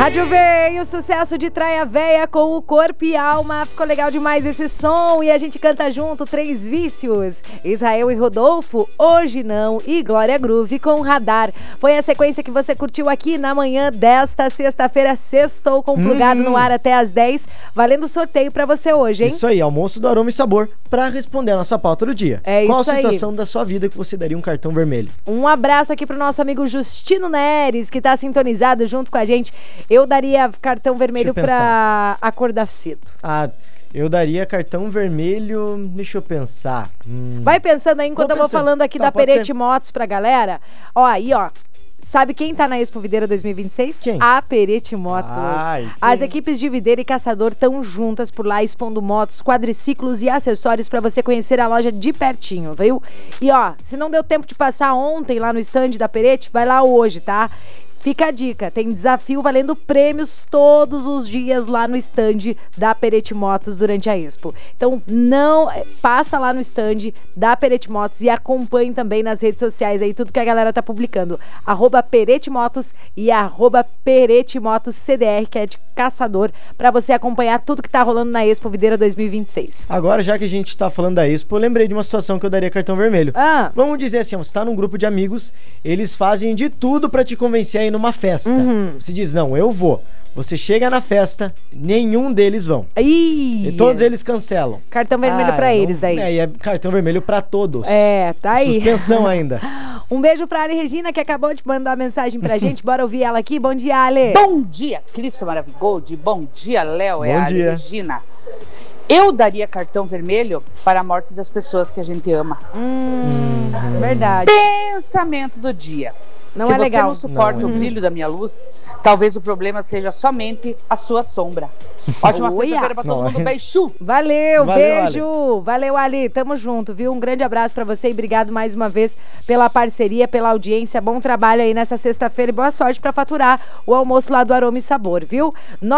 Rádio veio, sucesso de Traia Véia com o Corpo e Alma. Ficou legal demais esse som e a gente canta junto Três Vícios. Israel e Rodolfo, Hoje Não e Glória Groove com Radar. Foi a sequência que você curtiu aqui na manhã desta sexta-feira. Sextou com Plugado no ar até às 10. Valendo sorteio pra você hoje, hein? Isso aí, almoço do Aroma e Sabor pra responder a nossa pauta do dia. É Qual isso a situação aí. da sua vida que você daria um cartão vermelho? Um abraço aqui pro nosso amigo Justino Neres, que tá sintonizado junto com a gente. Eu daria cartão vermelho pra acordar cedo. Ah, eu daria cartão vermelho... Deixa eu pensar. Vai pensando aí enquanto eu vou falando aqui da pode Perete ser. Motos pra galera. Ó, aí, ó. Sabe quem tá na Expo Videira 2026? Quem? A Perete Motos. Ai, sim. As equipes de Videira e Caçador estão juntas por lá, expondo motos, quadriciclos e acessórios pra você conhecer a loja de pertinho, viu? E ó, se não deu tempo de passar ontem lá no stand da Perete, vai lá hoje, tá? Fica a dica, tem desafio valendo prêmios todos os dias lá no stand da Perete Motos durante a Expo. Então não passa lá no stand da Perete Motos e acompanhe também nas redes sociais aí tudo que a galera tá publicando. @Perete Motos e @Perete Motos CDR, que é de caçador, pra você acompanhar tudo que tá rolando na Expo Videira 2026. Agora, já que a gente tá falando da Expo, eu lembrei de uma situação que eu daria cartão vermelho. Vamos dizer assim, você tá num grupo de amigos, eles fazem de tudo pra te convencer a ir numa festa. Você diz, não, eu vou. Você chega na festa, nenhum deles vão. Ih! E todos eles cancelam. Cartão vermelho pra eles daí. E é cartão vermelho pra todos. É, tá aí. Suspensão ainda. Um beijo pra Ali Regina, que acabou de mandar mensagem pra gente. Bora ouvir ela aqui. Bom dia, Ale. Bom dia, Cristo Maravigold. Bom dia, Léo. É Bom a Ali dia. Regina. Eu daria cartão vermelho para a morte das pessoas que a gente ama. Verdade. Pensamento do dia. Não Se é você legal. não suporta Não é. o brilho da minha luz, talvez o problema seja somente a sua sombra. Ótima Olha. sexta-feira pra todo Não, mundo. Beijo! Valeu, Valeu, beijo. Valeu, Ali. Tamo junto, viu? Um grande abraço pra você e obrigado mais uma vez pela parceria, pela audiência. Bom trabalho aí nessa sexta-feira e boa sorte pra faturar o almoço lá do Aroma e Sabor, viu?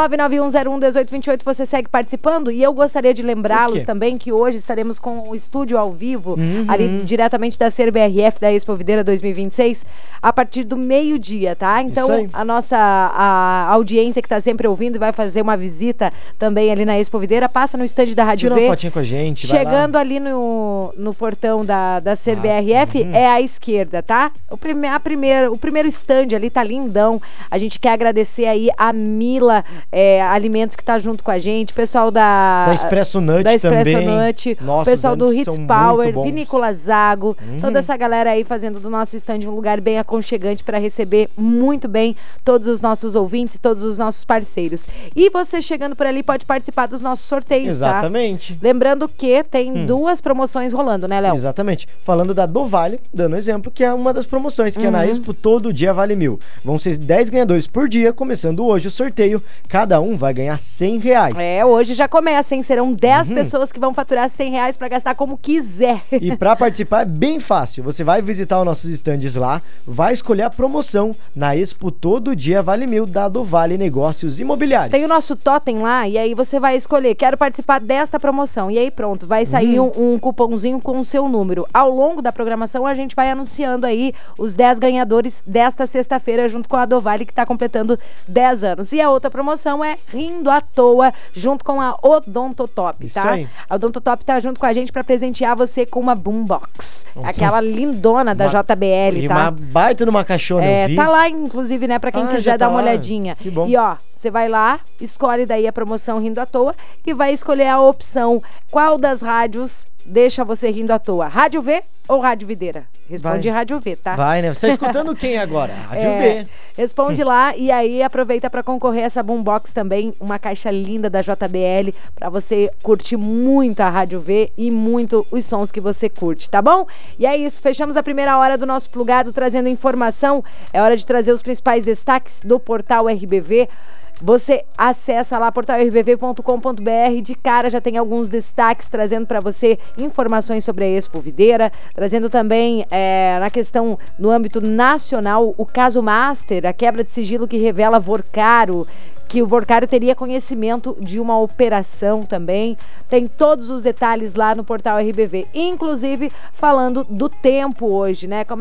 991011828, você segue participando e eu gostaria de lembrá-los também que hoje estaremos com o estúdio ao vivo, ali diretamente da CBRF da Expo Videira 2026, a partir do meio-dia, tá? Então, Isso aí. a nossa audiência que tá sempre ouvindo e vai fazer uma visita também ali na Expo Videira, passa no estande da Rádio Tira V. uma fotinha com a gente, vai lá. Chegando ali no portão da CBRF, é à esquerda, tá? O primeiro estande ali tá lindão. A gente quer agradecer aí a Mila Alimentos que tá junto com a gente, o pessoal Da Expresso Nut da Expresso também. Nut, o Nossa, pessoal os do donuts Hits são Power, muito bons. Vinícola Zago, toda essa galera aí fazendo do nosso estande um lugar bem aconchegante para receber muito bem todos os nossos ouvintes, todos os nossos parceiros. E você chegando por ali pode participar dos nossos sorteios, Exatamente. tá? Lembrando que tem duas promoções rolando, né, Léo? Exatamente. Falando da Do Vale, dando exemplo, que é uma das promoções, que é na Expo Todo Dia Vale 1.000. Vão ser 10 ganhadores por dia, começando hoje o sorteio. Cada um vai ganhar R$100. É, hoje já começa, hein? Serão 10 pessoas que vão faturar R$100 para gastar como quiser. E pra participar é bem fácil. Você vai visitar os nossos estandes lá, vai escolher a promoção na Expo Todo Dia Vale 1.000 da Do Vale Negócios Imobiliários. Tem o nosso totem lá, e aí você vai escolher, quero participar desta promoção. E aí pronto, vai sair um cupomzinho com o seu número. Ao longo da programação, a gente vai anunciando aí os 10 ganhadores desta sexta-feira, junto com a Dovale, que está completando 10 anos. E a outra promoção é Rindo à Toa, junto com a Odontotop, Isso tá? aí. A Odontotop tá junto com a gente para presentear você com uma boombox. Aquela lindona da JBL, E tá? uma baita numa caixona, eu vi. Tá lá, inclusive, né, pra quem Ah, quiser já dar tá uma lá. olhadinha. Que bom. E ó, você vai lá, escolhe daí a promoção Rindo à Toa e vai escolher a opção qual das rádios deixa você rindo à toa. Rádio V ou Rádio Videira? Responde Rádio V, tá? Vai, né? Você tá escutando quem agora? Rádio V. Responde lá e aí aproveita para concorrer essa boombox também, uma caixa linda da JBL para você curtir muito a Rádio V e muito os sons que você curte, tá bom? E é isso, fechamos a primeira hora do nosso Plugado trazendo informação. É hora de trazer os principais destaques do portal RBV. Você acessa lá portalrbv.com.br, de cara já tem alguns destaques trazendo para você informações sobre a Expo Videira, trazendo também na questão no âmbito nacional o caso Master, a quebra de sigilo que revela Vorcaro, que o Vorcaro teria conhecimento de uma operação também. Tem todos os detalhes lá no portal RBV, inclusive falando do tempo hoje, né?